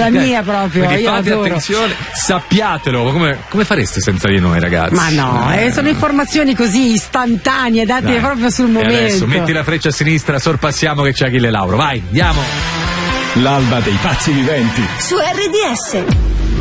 la mia proprio. Quindi io fate adoro. attenzione, sappiatelo. Come fareste senza di noi, ragazzi? Ma no, sono informazioni così istantanee, date Dai. proprio sul E momento. adesso metti la freccia a sinistra, sorpassiamo che c'è Achille Lauro. Vai, andiamo. L'alba dei pazzi viventi. Su RDS.